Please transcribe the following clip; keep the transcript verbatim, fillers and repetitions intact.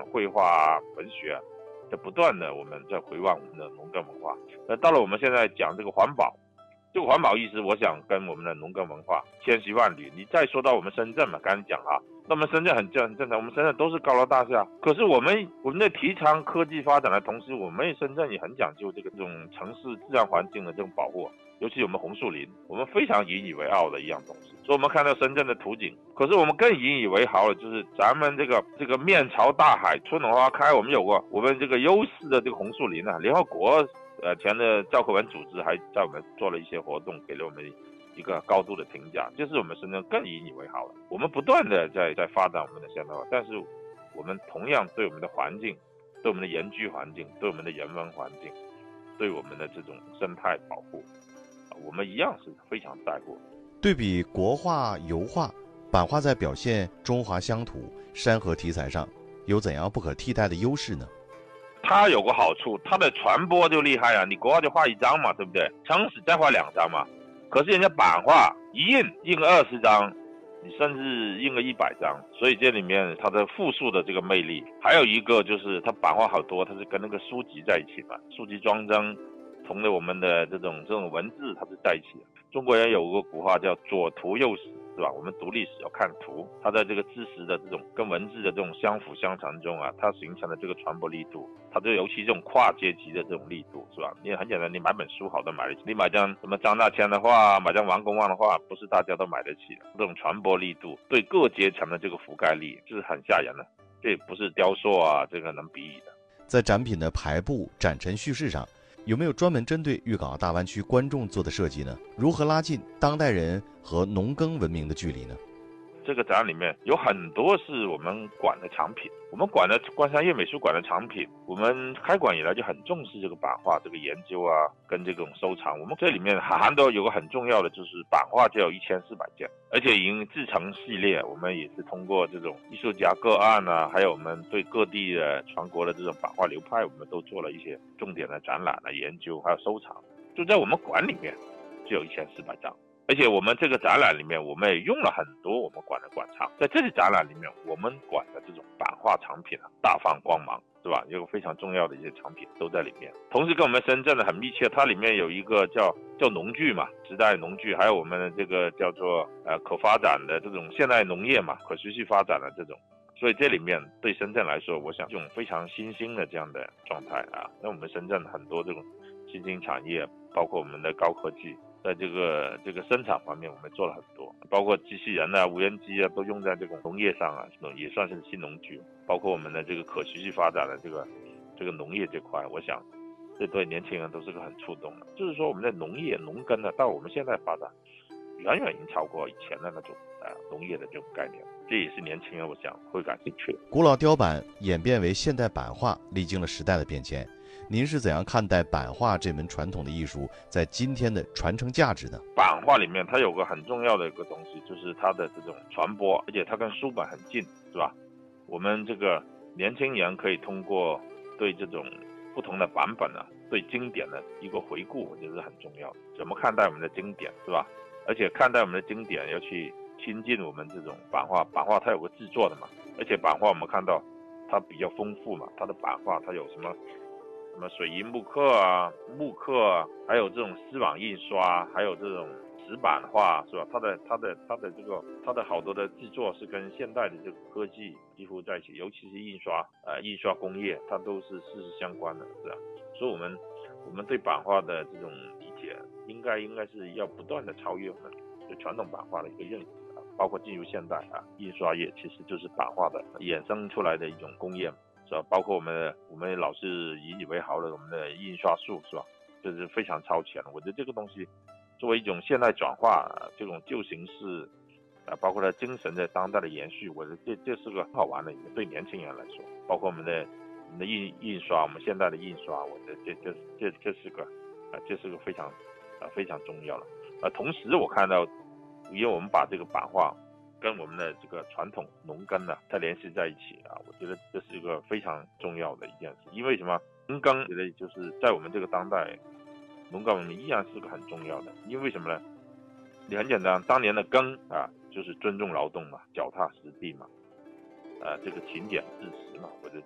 绘画啊、文学啊，在不断的我们在回望我们的农耕文化。那到了我们现在讲这个环保，这个环保意识，我想跟我们的农耕文化千丝万缕。你再说到我们深圳嘛，刚才讲哈，那么深圳很正很正常，我们深圳都是高楼大厦，可是我们我们在提倡科技发展的同时，我们深圳也很讲究这个这种城市自然环境的这种保护。尤其我们红树林，我们非常引以为傲的一样东西。所以我们看到深圳的图景，可是我们更引以为豪的就是咱们这个这个面朝大海，春暖花开。我们有过我们这个优势的这个红树林啊，联合国呃前的教科文组织还在我们做了一些活动，给了我们一个高度的评价，这是我们深圳更引以为豪了。我们不断的在在发展我们的现代化，但是我们同样对我们的环境、对我们的宜居环境、对我们的人文环境、对我们的这种生态保护，我们一样是非常在乎。 对比国画、油画，版画在表现中华乡土、山河题材上有怎样不可替代的优势呢？ 它有个好处，它的传播就厉害啊！你国画就画一张嘛，对不对？城市再画两张嘛。可是人家版画一印印个二十张，你甚至印个一百张，所以这里面它的复述的这个魅力。还有一个就是它版画好多，它是跟那个书籍在一起嘛，书籍装帧同的我们的这种这种文字它是在一起的。中国人有个古话叫左图右史，是吧？我们读历史要看图，它在这个知识的这种跟文字的这种相辅相成中啊，它形成了这个传播力度，它就尤其这种跨阶级的这种力度，是吧？你很简单，你买本书好多买得起，你买张什么张大千的画，买张王公望的画，不是大家都买得起的。这种传播力度对各阶层的这个覆盖力，这是很吓人的，这也不是雕塑啊这个能比拟的。 在展品的排布、展陈叙事上，有没有专门针对粤港澳大湾区观众做的设计呢？如何拉近当代人和农耕文明的距离呢？ 这个展里面有很多是我们馆的藏品，我们馆的关山粤美术馆的藏品，我们开馆以来就很重视这个版画这个研究啊，跟这种收藏。我们这里面含都有个很重要的，就是版画就有一千四百件，而且已经自成系列。我们也是通过这种艺术家个案啊，还有我们对各地的全国的这种版画流派，我们都做了一些重点的展览的研究，还有收藏。就在我们馆里面就有一千四百张。而且我们这个展览里面，我们也用了很多我们馆的馆藏，在这次展览里面，我们馆的这种版画藏品啊，大放光芒，是吧？有个非常重要的一些藏品都在里面。同时跟我们深圳的很密切，它里面有一个叫叫农具嘛，时代农具，还有我们的这个叫做呃可发展的这种现代农业嘛，可持续发展的这种。所以这里面对深圳来说，我想这种非常新兴的这样的状态啊，那我们深圳很多这种新兴产业，包括我们的高科技。在这个这个生产方面，我们做了很多，包括机器人啊、无人机啊，都用在这种农业上啊，也算是新农具。包括我们的这个可持续发展的这个这个农业这块，我想这对年轻人都是个很触动的。就是说，我们的农业农耕呢，到我们现在发展，远远已经超过以前的那种呃农业的这种概念，这也是年轻人我想会感兴趣的。 古老雕版演变为现代版画，历经了时代的变迁。您是怎样看待版画这门传统的艺术在今天的传承价值呢？ 版画里面它有个很重要的一个东西，就是它的这种传播，而且它跟书本很近，是吧？我们这个年轻人可以通过对这种不同的版本啊，对经典的一个回顾，我觉得是很重要的。怎么看待我们的经典，是吧？而且看待我们的经典要去亲近我们这种版画，版画它有个制作的嘛，而且版画我们看到它比较丰富嘛，它的版画它有什么？什么水银木刻啊、木刻啊，还有这种丝网印刷，还有这种纸版画，是吧？它的它的它的这个它的好多的制作是跟现代的这个科技几乎在一起，尤其是印刷呃印刷工业，它都是息息相关的，是吧？所以我们我们对版画的这种理解，应该应该是要不断的超越我们对传统版画的一个认识啊，包括进入现代啊，印刷业其实就是版画的衍生出来的一种工业。是吧？包括我们我们老是引以为豪的我们的印刷术，是吧？这是非常超前的。我觉得这个东西作为一种现代转化，这种旧形式，啊，包括它精神的当代的延续，我觉得这这是个很好玩的一个对年轻人来说，包括我们的我们的印印刷，我们现代的印刷，我觉得这这这这是个啊，这是个非常啊非常重要的。啊，同时我看到，因为我们把这个版画跟我们的这个传统农耕呢，它联系在一起啊，我觉得这是一个非常重要的一件事。因为什么？农耕觉得就是在我们这个当代，农耕文明依然是个很重要的。因为什么呢？你很简单，当年的耕啊，就是尊重劳动嘛，脚踏实地嘛，呃，这个勤俭致实嘛，我觉得